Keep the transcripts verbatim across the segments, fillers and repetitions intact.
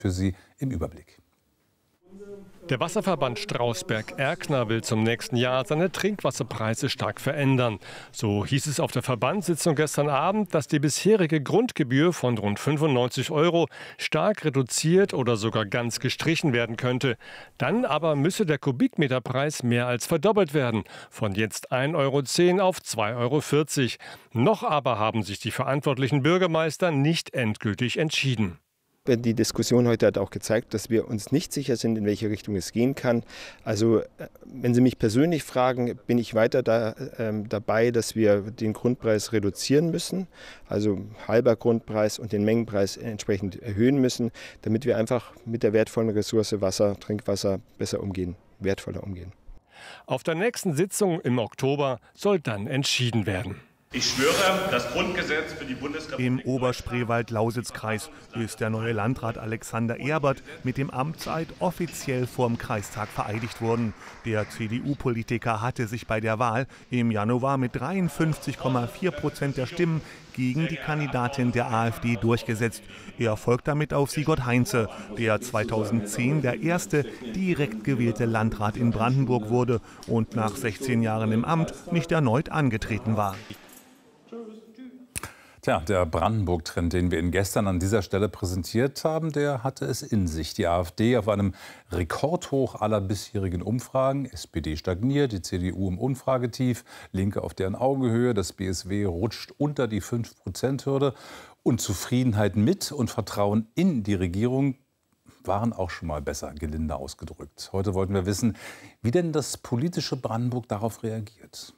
Für Sie im Überblick. Der Wasserverband Strausberg-Erkner will zum nächsten Jahr seine Trinkwasserpreise stark verändern. So hieß es auf der Verbandssitzung gestern Abend, dass die bisherige Grundgebühr von rund fünfundneunzig Euro stark reduziert oder sogar ganz gestrichen werden könnte. Dann aber müsse der Kubikmeterpreis mehr als verdoppelt werden, von jetzt ein Euro zehn auf zwei Euro vierzig. Noch aber haben sich die verantwortlichen Bürgermeister nicht endgültig entschieden. Die Diskussion heute hat auch gezeigt, dass wir uns nicht sicher sind, in welche Richtung es gehen kann. Also wenn Sie mich persönlich fragen, bin ich weiter da, äh, dabei, dass wir den Grundpreis reduzieren müssen, also halber Grundpreis und den Mengenpreis entsprechend erhöhen müssen, damit wir einfach mit der wertvollen Ressource Wasser, Trinkwasser besser umgehen, wertvoller umgehen. Auf der nächsten Sitzung im Oktober soll dann entschieden werden. Ich schwöre, das Grundgesetz für die Bundesrepublik Im Oberspreewald-Lausitz-Kreis ist der neue Landrat Alexander Erbert mit dem Amtseid offiziell vorm Kreistag vereidigt worden. Der C D U-Politiker hatte sich bei der Wahl im Januar mit dreiundfünfzig Komma vier Prozent der Stimmen gegen die Kandidatin der AfD durchgesetzt. Er folgt damit auf Sigurd Heinze, der zweitausendzehn der erste direkt gewählte Landrat in Brandenburg wurde und nach sechzehn Jahren im Amt nicht erneut angetreten war. Tja, der Brandenburg-Trend, den wir Ihnen gestern an dieser Stelle präsentiert haben, der hatte es in sich. Die AfD auf einem Rekordhoch aller bisherigen Umfragen. S P D stagniert, die C D U im Umfragetief, Linke auf deren Augenhöhe. Das B S W rutscht unter die fünf Prozent Hürde. Und Zufriedenheit mit und Vertrauen in die Regierung waren auch schon mal besser, gelinde ausgedrückt. Heute wollten wir wissen, wie denn das politische Brandenburg darauf reagiert.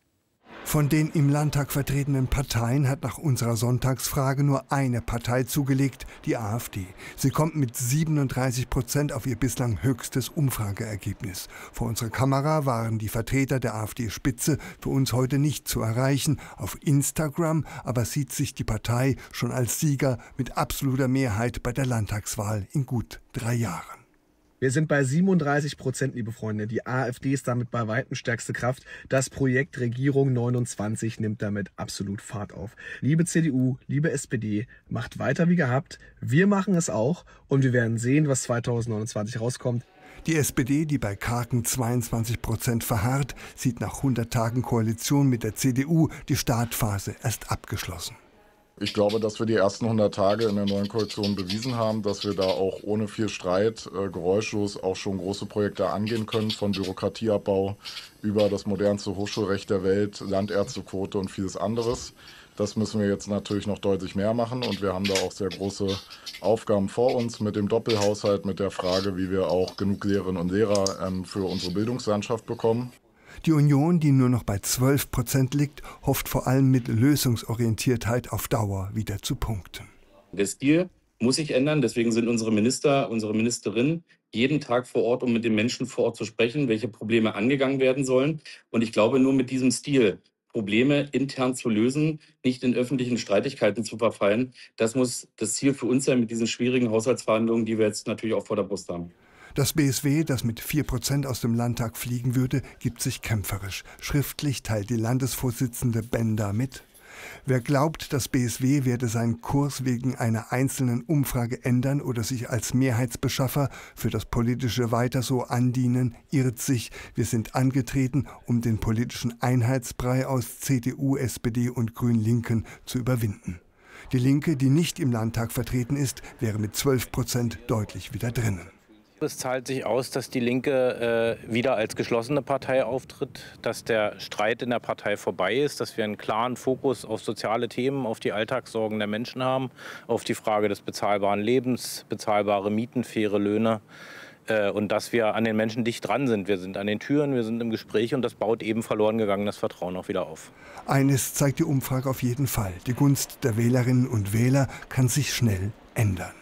Von den im Landtag vertretenen Parteien hat nach unserer Sonntagsfrage nur eine Partei zugelegt, die AfD. Sie kommt mit siebenunddreißig Prozent auf ihr bislang höchstes Umfrageergebnis. Vor unserer Kamera waren die Vertreter der AfD-Spitze für uns heute nicht zu erreichen. Auf Instagram aber sieht sich die Partei schon als Sieger mit absoluter Mehrheit bei der Landtagswahl in gut drei Jahren. Wir sind bei siebenunddreißig Prozent, liebe Freunde. Die AfD ist damit bei weitem stärkste Kraft. Das Projekt Regierung neunundzwanzig nimmt damit absolut Fahrt auf. Liebe C D U, liebe S P D, macht weiter wie gehabt. Wir machen es auch und wir werden sehen, was zweitausendneunundzwanzig rauskommt. Die S P D, die bei kargen zweiundzwanzig Prozent verharrt, sieht nach hundert Tagen Koalition mit der C D U die Startphase erst abgeschlossen. Ich glaube, dass wir die ersten hundert Tage in der neuen Koalition bewiesen haben, dass wir da auch ohne viel Streit, äh, geräuschlos auch schon große Projekte angehen können, von Bürokratieabbau über das modernste Hochschulrecht der Welt, Landärztequote und vieles anderes. Das müssen wir jetzt natürlich noch deutlich mehr machen und wir haben da auch sehr große Aufgaben vor uns mit dem Doppelhaushalt, mit der Frage, wie wir auch genug Lehrerinnen und Lehrer ähm, für unsere Bildungslandschaft bekommen. Die Union, die nur noch bei zwölf Prozent liegt, hofft vor allem mit Lösungsorientiertheit auf Dauer wieder zu punkten. Der Stil muss sich ändern. Deswegen sind unsere Minister, unsere Ministerinnen jeden Tag vor Ort, um mit den Menschen vor Ort zu sprechen, welche Probleme angegangen werden sollen. Und ich glaube, nur mit diesem Stil, Probleme intern zu lösen, nicht in öffentlichen Streitigkeiten zu verfallen, das muss das Ziel für uns sein mit diesen schwierigen Haushaltsverhandlungen, die wir jetzt natürlich auch vor der Brust haben. Das B S W, das mit vier Prozent aus dem Landtag fliegen würde, gibt sich kämpferisch. Schriftlich teilt die Landesvorsitzende Benda mit: Wer glaubt, das B S W werde seinen Kurs wegen einer einzelnen Umfrage ändern oder sich als Mehrheitsbeschaffer für das politische Weiter so andienen, irrt sich. Wir sind angetreten, um den politischen Einheitsbrei aus C D U, S P D und Grün-Linken zu überwinden. Die Linke, die nicht im Landtag vertreten ist, wäre mit zwölf Prozent deutlich wieder drinnen. Es zahlt sich aus, dass die Linke äh, wieder als geschlossene Partei auftritt, dass der Streit in der Partei vorbei ist, dass wir einen klaren Fokus auf soziale Themen, auf die Alltagssorgen der Menschen haben, auf die Frage des bezahlbaren Lebens, bezahlbare Mieten, faire Löhne äh, und dass wir an den Menschen dicht dran sind. Wir sind an den Türen, wir sind im Gespräch und das baut eben verloren gegangenes Vertrauen auch wieder auf. Eines zeigt die Umfrage auf jeden Fall: Die Gunst der Wählerinnen und Wähler kann sich schnell ändern.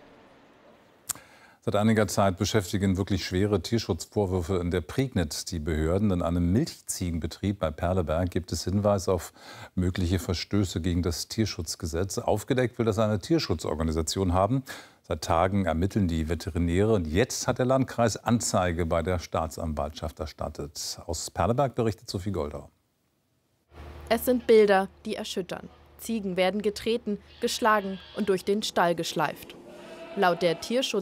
Seit einiger Zeit beschäftigen wirklich schwere Tierschutzvorwürfe in der Prignitz die Behörden. In einem Milchziegenbetrieb bei Perleberg gibt es Hinweise auf mögliche Verstöße gegen das Tierschutzgesetz. Aufgedeckt will das eine Tierschutzorganisation haben. Seit Tagen ermitteln die Veterinäre. Und jetzt hat der Landkreis Anzeige bei der Staatsanwaltschaft erstattet. Aus Perleberg berichtet Sophie Goldau. Es sind Bilder, die erschüttern. Ziegen werden getreten, geschlagen und durch den Stall geschleift. Laut der Tierschutz